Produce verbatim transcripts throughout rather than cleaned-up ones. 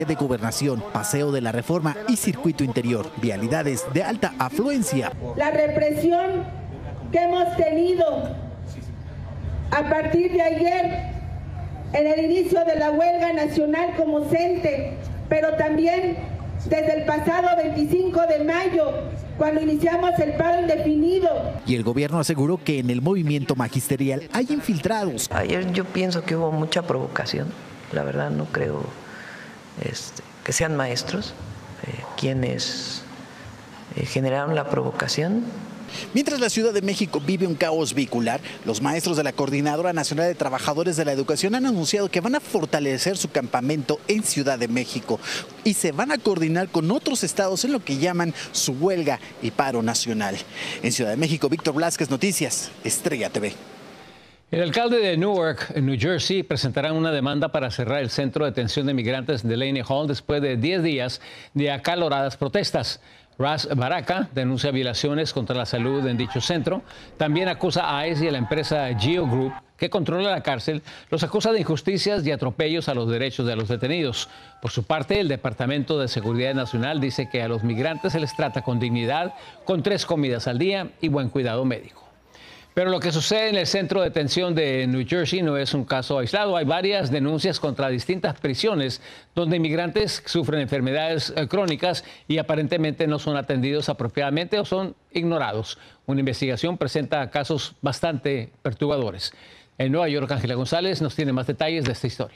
De Gobernación, Paseo de la Reforma y Circuito Interior, vialidades de alta afluencia. La represión que hemos tenido a partir de ayer en el inicio de la huelga nacional como CENTE, pero también desde el pasado veinticinco de mayo, cuando iniciamos el paro indefinido. Y el gobierno aseguró que en el movimiento magisterial hay infiltrados. Ayer yo pienso que hubo mucha provocación, la verdad no creo Este, que sean maestros eh, quienes eh, generaron la provocación. Mientras la Ciudad de México vive un caos vehicular, los maestros de la Coordinadora Nacional de Trabajadores de la Educación han anunciado que van a fortalecer su campamento en Ciudad de México y se van a coordinar con otros estados en lo que llaman su huelga y paro nacional. En Ciudad de México, Víctor Blázquez, Noticias, Estrella T V. El alcalde de Newark, en New Jersey, presentará una demanda para cerrar el centro de detención de migrantes Delaney Hall después de diez días de acaloradas protestas. Ras Baraka denuncia violaciones contra la salud en dicho centro. También acusa a ICE y a la empresa Geo Group, que controla la cárcel, los acusa de injusticias y atropellos a los derechos de los detenidos. Por su parte, el Departamento de Seguridad Nacional dice que a los migrantes se les trata con dignidad, con tres comidas al día y buen cuidado médico. Pero lo que sucede en el centro de detención de New Jersey no es un caso aislado. Hay varias denuncias contra distintas prisiones donde inmigrantes sufren enfermedades crónicas y aparentemente no son atendidos apropiadamente o son ignorados. Una investigación presenta casos bastante perturbadores. En Nueva York, Ángela González nos tiene más detalles de esta historia.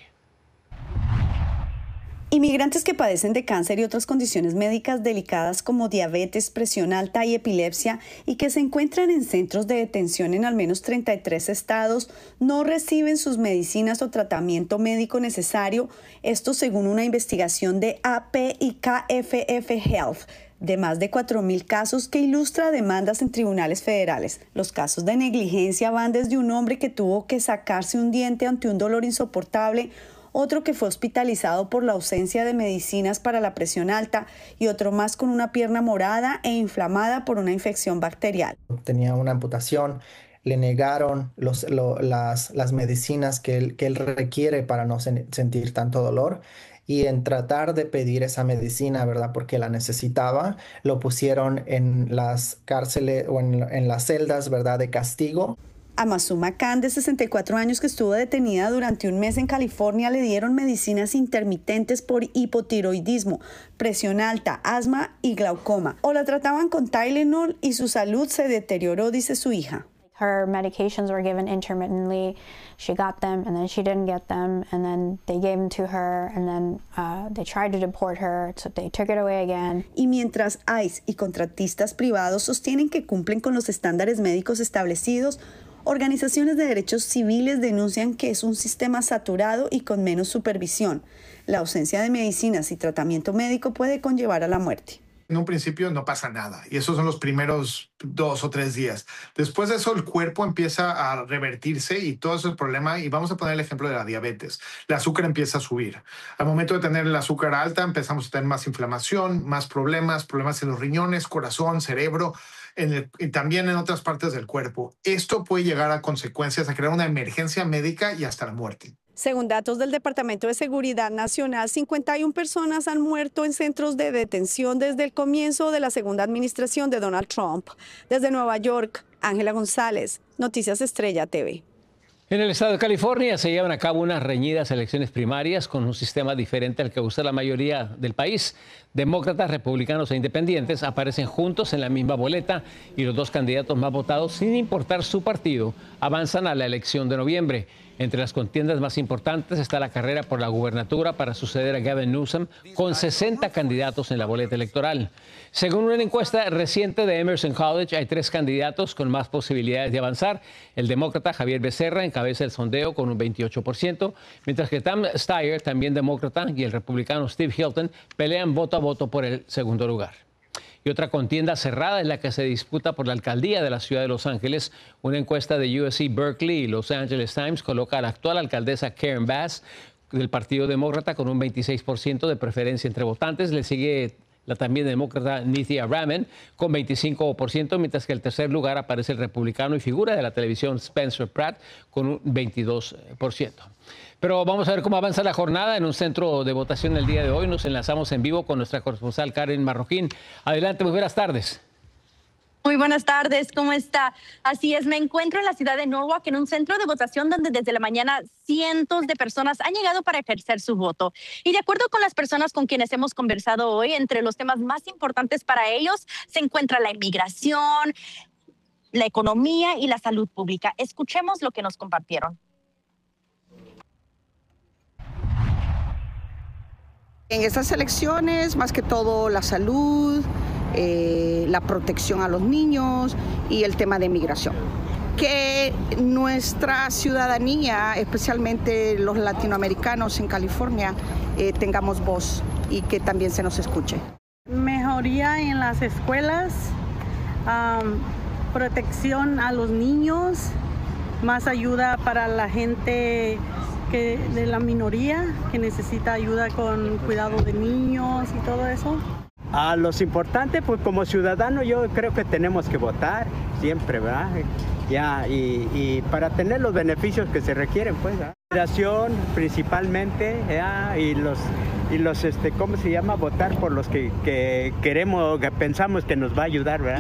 Inmigrantes que padecen de cáncer y otras condiciones médicas delicadas como diabetes, presión alta y epilepsia y que se encuentran en centros de detención en al menos treinta y tres estados no reciben sus medicinas o tratamiento médico necesario, esto según una investigación de A P y K F F Health de más de cuatro mil casos que ilustra demandas en tribunales federales. Los casos de negligencia van desde un hombre que tuvo que sacarse un diente ante un dolor insoportable, otro que fue hospitalizado por la ausencia de medicinas para la presión alta y otro más con una pierna morada e inflamada por una infección bacterial. Tenía una amputación, le negaron los, lo, las, las medicinas que él, que él requiere para no sen- sentir tanto dolor. Y en tratar de pedir esa medicina, ¿verdad? Porque la necesitaba, lo pusieron en las cárceles o en, en las celdas, ¿verdad? De castigo. A Masuma Khan, de sesenta y cuatro años, que estuvo detenida durante un mes en California, le dieron medicinas intermitentes por hipotiroidismo, presión alta, asma y glaucoma. O la trataban con Tylenol y su salud se deterioró, dice su hija. Her medications were given intermittently. She got them and then she didn't get them and then they gave them to her and then uh, they tried to deport her, so they took it away again. Y mientras ICE y contratistas privados sostienen que cumplen con los estándares médicos establecidos, organizaciones de derechos civiles denuncian que es un sistema saturado y con menos supervisión. La ausencia de medicinas y tratamiento médico puede conllevar a la muerte. En un principio no pasa nada y esos son los primeros dos o tres días. Después de eso el cuerpo empieza a revertirse y todo eso es el problema. Y vamos a poner el ejemplo de la diabetes. El azúcar empieza a subir. Al momento de tener el azúcar alta empezamos a tener más inflamación, más problemas, problemas en los riñones, corazón, cerebro. En el, y también en otras partes del cuerpo. Esto puede llegar a consecuencias, a crear una emergencia médica y hasta la muerte. Según datos del Departamento de Seguridad Nacional, cincuenta y una personas han muerto en centros de detención desde el comienzo de la segunda administración de Donald Trump. Desde Nueva York, Ángela González, Noticias Estrella T V. En el estado de California se llevan a cabo unas reñidas elecciones primarias con un sistema diferente al que usa la mayoría del país. Demócratas, republicanos e independientes aparecen juntos en la misma boleta y los dos candidatos más votados, sin importar su partido, avanzan a la elección de noviembre. Entre las contiendas más importantes está la carrera por la gubernatura para suceder a Gavin Newsom, con sesenta candidatos en la boleta electoral. Según una encuesta reciente de Emerson College, hay tres candidatos con más posibilidades de avanzar. El demócrata Javier Becerra encabeza el sondeo con un veintiocho por ciento, mientras que Tom Steyer, también demócrata, y el republicano Steve Hilton pelean voto a voto por el segundo lugar. Y otra contienda cerrada es la que se disputa por la alcaldía de la ciudad de Los Ángeles. Una encuesta de U S C Berkeley y Los Angeles Times coloca a la actual alcaldesa Karen Bass del Partido Demócrata con un veintiséis por ciento de preferencia entre votantes. Le sigue la también demócrata Nithya Raman, con veinticinco por ciento, mientras que en el tercer lugar aparece el republicano y figura de la televisión Spencer Pratt, con un veintidós por ciento. Pero vamos a ver cómo avanza la jornada en un centro de votación el día de hoy. Nos enlazamos en vivo con nuestra corresponsal Karen Marroquín. Adelante, muy buenas tardes. Muy buenas tardes, ¿cómo está? Así es, me encuentro en la ciudad de Norwalk, en un centro de votación donde desde la mañana cientos de personas han llegado para ejercer su voto. Y de acuerdo con las personas con quienes hemos conversado hoy, entre los temas más importantes para ellos se encuentra la inmigración, la economía y la salud pública. Escuchemos lo que nos compartieron. En estas elecciones, más que todo la salud, eh, la protección a los niños y el tema de migración. Que nuestra ciudadanía, especialmente los latinoamericanos en California, eh, tengamos voz y que también se nos escuche. Mejoría en las escuelas, um, protección a los niños, más ayuda para la gente que de la minoría que necesita ayuda con cuidado de niños y todo eso. A los importantes, pues como ciudadano yo creo que tenemos que votar siempre, ¿verdad? Ya, y, y para tener los beneficios que se requieren, pues, ¿verdad? Migración principalmente, ¿ya? y los, y los este, ¿cómo se llama? Votar por los que, que queremos, que pensamos que nos va a ayudar, ¿verdad?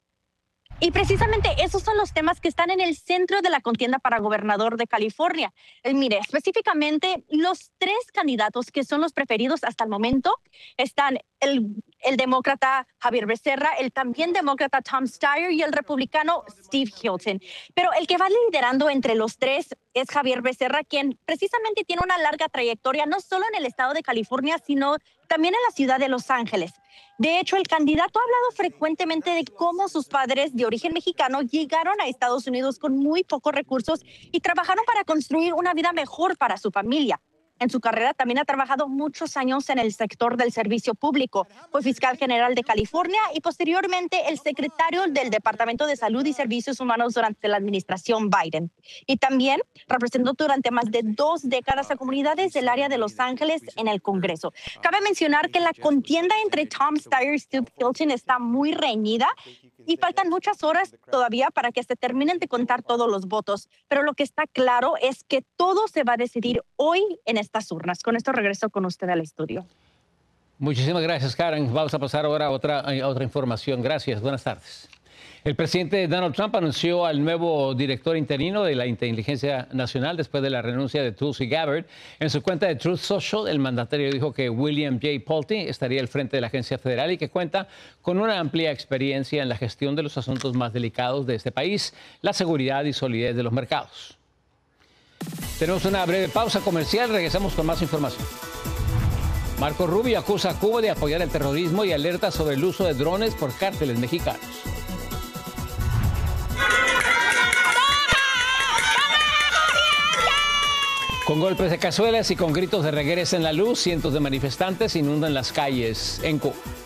Y precisamente esos son los temas que están en el centro de la contienda para gobernador de California. Eh, mire, específicamente los tres candidatos que son los preferidos hasta el momento están el, el demócrata Javier Becerra, el también demócrata Tom Steyer y el republicano Steve Hilton. Pero el que va liderando entre los tres es Javier Becerra, quien precisamente tiene una larga trayectoria no solo en el estado de California, sino también en la ciudad de Los Ángeles. De hecho, el candidato ha hablado frecuentemente de cómo sus padres de origen mexicano llegaron a Estados Unidos con muy pocos recursos y trabajaron para construir una vida mejor para su familia. En su carrera también ha trabajado muchos años en el sector del servicio público. Fue fiscal general de California y posteriormente el secretario del Departamento de Salud y Servicios Humanos durante la administración Biden. Y también representó durante más de dos décadas a comunidades del área de Los Ángeles en el Congreso. Cabe mencionar que la contienda entre Tom Steyer y Steve Hilton está muy reñida y faltan muchas horas todavía para que se terminen de contar todos los votos. Pero lo que está claro es que todo se va a decidir hoy en estas urnas. Con esto regreso con usted al estudio. Muchísimas gracias, Karen. Vamos a pasar ahora a otra, a otra información. Gracias. Buenas tardes. El presidente Donald Trump anunció al nuevo director interino de la Inteligencia Nacional después de la renuncia de Tulsi Gabbard. En su cuenta de Truth Social, el mandatario dijo que William J. Pulte estaría al frente de la agencia federal y que cuenta con una amplia experiencia en la gestión de los asuntos más delicados de este país, la seguridad y solidez de los mercados. Tenemos una breve pausa comercial. Regresamos con más información. Marco Rubio acusa a Cuba de apoyar el terrorismo y alerta sobre el uso de drones por cárteles mexicanos. Con golpes de cazuelas y con gritos de regresa en la luz, cientos de manifestantes inundan las calles en Cuba.